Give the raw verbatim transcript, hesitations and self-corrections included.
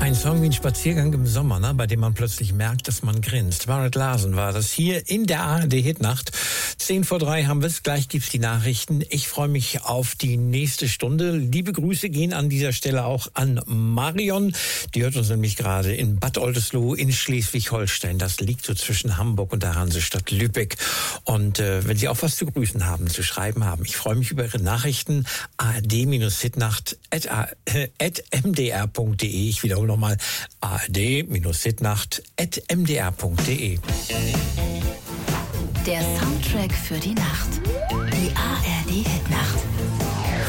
ein Song wie ein Spaziergang im Sommer, ne, bei dem man plötzlich merkt, dass man grinst. Barrett Larsen war das hier in der A R D-Hitnacht. Zehn vor drei haben wir es, gleich gibt's die Nachrichten. Ich freue mich auf die nächste Stunde. Liebe Grüße gehen an dieser Stelle auch an Marion. Die hört uns nämlich gerade in Bad Oldesloe in Schleswig-Holstein. Das liegt so zwischen Hamburg und der Hansestadt Lübeck. Und äh, wenn Sie auch was zu grüßen haben, zu schreiben haben, ich freue mich über Ihre Nachrichten. A R D-Hitnacht at m d r punkt d e. Ich wiederhole nochmal a r d-hitnacht at m d r punkt d e. Der Soundtrack für die Nacht. Die A R D-Hitnacht.